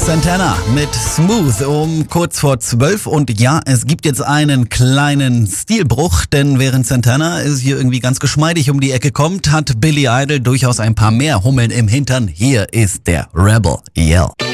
Santana mit Smooth um kurz vor 12 und ja, es gibt jetzt einen kleinen Stilbruch, denn während Santana ist hier irgendwie ganz geschmeidig um die Ecke kommt, hat Billy Idol durchaus ein paar mehr Hummeln im Hintern. Hier ist der Rebel Yell.